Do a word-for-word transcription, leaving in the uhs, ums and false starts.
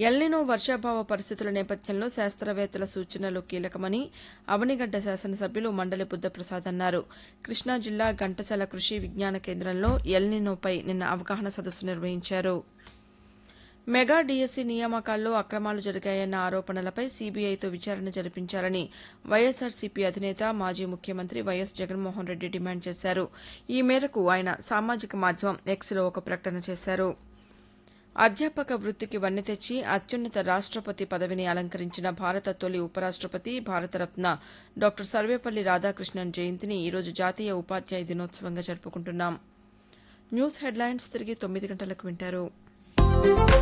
El Niño వర్షాభావ పరిస్థితుల నేపథ్యంలో శాస్త్రవేత్తల సూచనలు కీలకమని అవనిగడ్డ శాసనసభ్యులు మండలి బుద్దప్రసాద్ అన్నారు. కృష్ణా జిల్లా ఘంటసాల కృషి విజ్ఞాన కేంద్రంలో ఎల్నినోపై నిన్న అవగాహన సదస్సు నిర్వహించారు. మెగా డీఎస్సీ నియామకాల్లో అక్రమాలు జరిగాయన్న ఆరోపణలపై సీబీఐతో విచారణ జరిపించాలని వైఎస్సార్సీపీ అధినేత మాజీ ముఖ్యమంత్రి వైఎస్ జగన్మోహన్రెడ్డి డిమాండ్ చేశారు. ఈ మేరకు ఆయన సామాజిక మాధ్యమం ఎక్స్లో ఒక ప్రకటన చేశారు. అధ్యాపక వృత్తికి వన్నె తెచ్చి అత్యున్నత రాష్టపతి పదవిని అలంకరించిన భారత తొలి ఉపరాష్టపతి, భారతరత్న డాక్టర్ సర్వేపల్లి రాధాకృష్ణన్ జయంతిని ఈరోజు జాతీయ ఉపాధ్యాయ దినోత్సవంగా జరుపుకుంటున్నాం. న్యూస్ హెడ్లైన్స్ తిరిగి తొమ్మిది గంటలకు వింటారు.